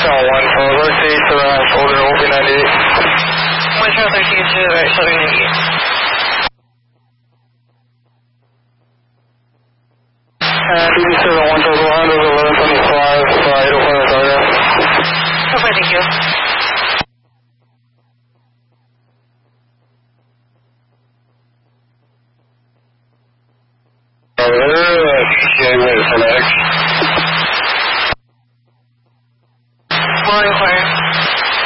Channel 1 for rotate to the right shoulder, over 98. 1 Channel 13 to the right shoulder 98. BB7 1 total 100, 1125, 805 target. Okay, thank you. January for next.